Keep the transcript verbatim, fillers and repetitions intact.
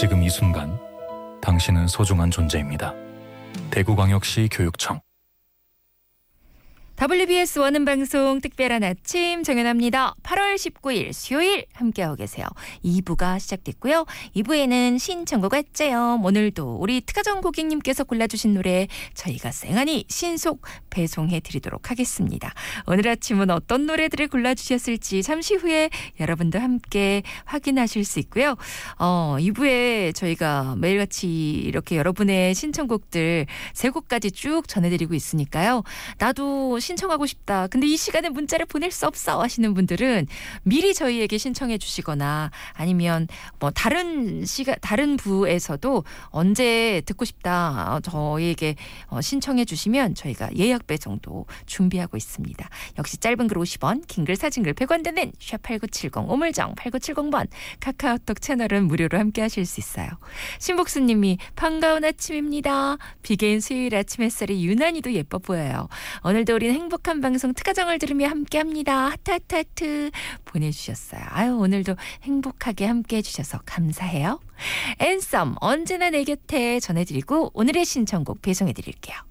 지금 이 순간 당신은 소중한 존재입니다. 대구광역시 교육청. 더블유비에스 원음방송 특별한 아침 정연합니다. 팔월 십구일 수요일 함께하고 계세요. 이 부가 시작됐고요. 이 부에는 신청곡 왔제요. 오늘도 우리 특가정 고객님께서 골라주신 노래 저희가 쌩하니 신속 배송해드리도록 하겠습니다. 오늘 아침은 어떤 노래들을 골라주셨을지 잠시 후에 여러분도 함께 확인하실 수 있고요. 어, 이 부에 저희가 매일같이 이렇게 여러분의 신청곡들 세 곡까지 쭉 전해드리고 있으니까요. 나도 신청하고 싶다. 근데 이 시간에 문자를 보낼 수 없어 하시는 분들은 미리 저희에게 신청해 주시거나 아니면 뭐 다른 시간 다른 부에서도 언제 듣고 싶다 저희에게 신청해 주시면 저희가 예약 배송도 준비하고 있습니다. 역시 짧은 글 오십 원, 긴 글 사진 글 백 원 드는 샵 팔구칠공 우물정 팔구칠공 번 카카오톡 채널은 무료로 함께 하실 수 있어요. 신복수님이 반가운 아침입니다. 비개인 수요일 아침 햇살이 유난히도 예뻐 보여요. 오늘도 우리는 행복한 방송 특가정을 들으며 함께합니다. 하트 하트 하트 보내주셨어요. 아유 오늘도 행복하게 함께해 주셔서 감사해요. 앤썸 언제나 내 곁에 전해드리고 오늘의 신청곡 배송해드릴게요.